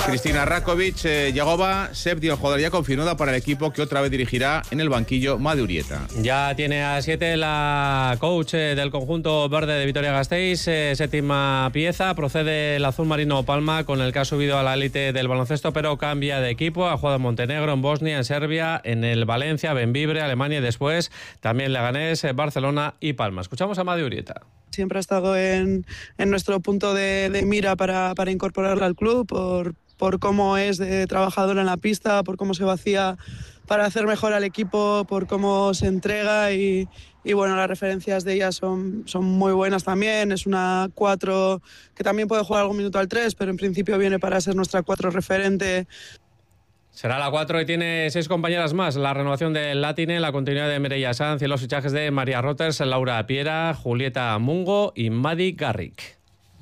Cristina Rakovic, Yagoba, séptima jugadora ya confirmada para el equipo que otra vez dirigirá en el banquillo Made Urieta. Ya tiene a 7 la coach del conjunto verde de Vitoria-Gasteiz, séptima pieza. Procede el azul marino Palma, con el que ha subido a la élite del baloncesto, pero cambia de equipo. Ha jugado en Montenegro, en Bosnia, en Serbia, en el Valencia, Benvibre, Alemania y después también Leganés, Barcelona y Palma. Escuchamos a Made Urieta. Siempre ha estado en nuestro punto de mira para incorporarla al club, por cómo es de trabajadora en la pista, por cómo se vacía para hacer mejor al equipo, por cómo se entrega y bueno, las referencias de ella son muy buenas también. Es una 4 que también puede jugar algún minuto al 3, pero en principio viene para ser nuestra 4 referente. Será la 4 y tiene 6 compañeras más. La renovación del Latine, la continuidad de Mireia Sanz y los fichajes de María Roters, Laura Piera, Julieta Mungo y Madi Garrick.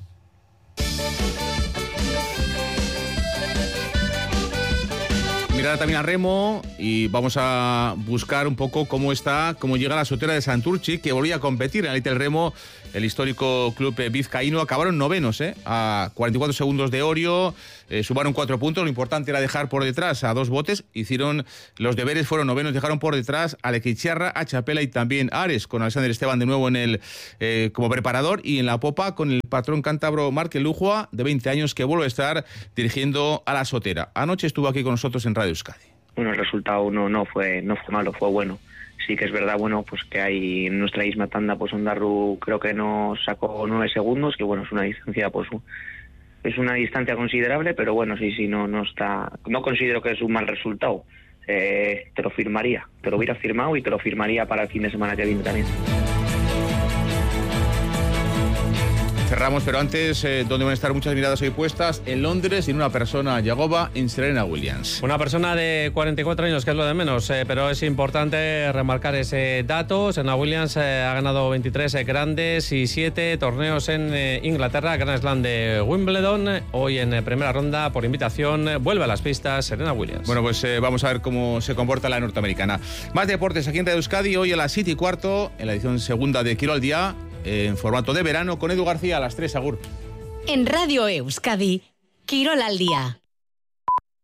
Mirar también a remo y vamos a buscar un poco cómo llega la sotera de Santurtzi, que volvía a competir en la élite del remo. El histórico club vizcaíno acabaron novenos, a 44 segundos de Orio, sumaron 4 puntos. Lo importante era dejar por detrás a 2 botes, hicieron los deberes, fueron novenos, dejaron por detrás a Lequeicharra, a Chapela y también a Ares, con Alexander Esteban de nuevo como preparador, y en la popa con el patrón cántabro Marc Lujua, de 20 años, que vuelve a estar dirigiendo a la sotera. Anoche estuvo aquí con nosotros en Radio Euskadi. Bueno, el resultado no fue malo, fue bueno. Sí que es verdad, bueno, pues que hay en nuestra misma tanda, pues Ondarru creo que nos sacó 9 segundos, que bueno, es una distancia, pues es una distancia considerable, pero bueno, sí, no considero que es un mal resultado. Te lo firmaría, te lo hubiera firmado y te lo firmaría para el fin de semana que viene también. Cerramos, pero antes, donde van a estar muchas miradas hoy puestas, en Londres, y en una persona, Yagoba, en Serena Williams. Una persona de 44 años, que es lo de menos, pero es importante remarcar ese dato. Serena Williams ha ganado 23 grandes y 7 torneos en Inglaterra, Grand Slam de Wimbledon. Hoy en primera ronda, por invitación, vuelve a las pistas Serena Williams. Bueno, pues vamos a ver cómo se comporta la norteamericana. Más deportes aquí en Radio Euskadi, hoy a las 7:15, en la edición segunda de Quiro al Día, en formato de verano, con Edu García a las 3, agur. En Radio Euskadi, Quirol al Día.